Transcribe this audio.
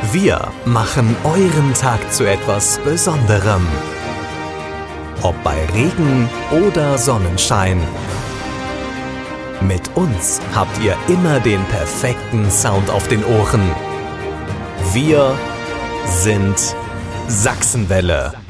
Wir machen euren Tag zu etwas Besonderem. Ob bei Regen oder Sonnenschein. Mit uns habt ihr immer den perfekten Sound auf den Ohren. Wir sind Sachsenwelle.